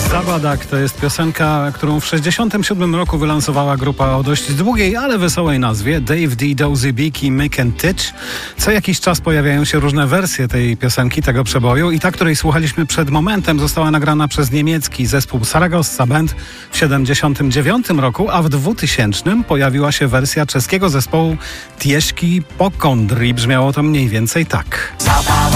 Zabadak to jest piosenka, którą w 1967 roku wylansowała grupa o dość długiej, ale wesołej nazwie Dave D, Dozy Beak i Mick and Titch. Co jakiś czas pojawiają się różne wersje tej piosenki, tego przeboju i ta, której słuchaliśmy przed momentem, została nagrana przez niemiecki zespół Saragossa Band w 1979 roku, a w 2000 pojawiła się wersja czeskiego zespołu Tieśki Pokondri. Brzmiało to mniej więcej tak.